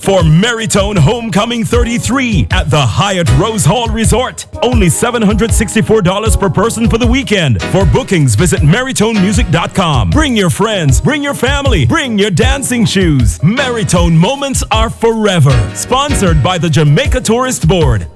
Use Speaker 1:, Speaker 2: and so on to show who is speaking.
Speaker 1: for Maritone Homecoming 33 at the Hyatt Rose Hall Resort. Only $764 per person for the weekend. For bookings, visit MaritoneMusic.com. Bring your friends, bring your family, bring your dancing shoes. Maritone moments are forever. Sponsored by the Jamaica Tourist Board.